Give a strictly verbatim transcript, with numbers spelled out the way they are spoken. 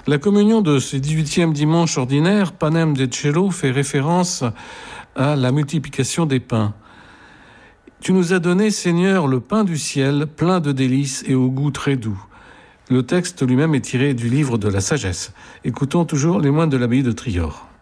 La communion de ce dix-huitième dimanche ordinaire, Panem de Cielo, fait référence à la multiplication des pains. Tu nous as donné, Seigneur, le pain du ciel, plein de délices et au goût très doux. Le texte lui-même est tiré du livre de la sagesse. Écoutons toujours les moines de l'abbaye de Trior.